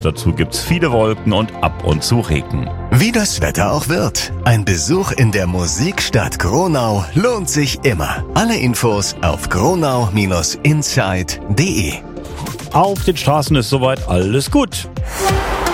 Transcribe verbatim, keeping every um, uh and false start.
Dazu gibt's viele Wolken und ab und zu Regen. Wie das Wetter auch wird, ein Besuch in der Musikstadt Gronau lohnt sich immer. Alle Infos auf gronau Bindestrich insight punkt de. Auf den Straßen ist soweit alles gut.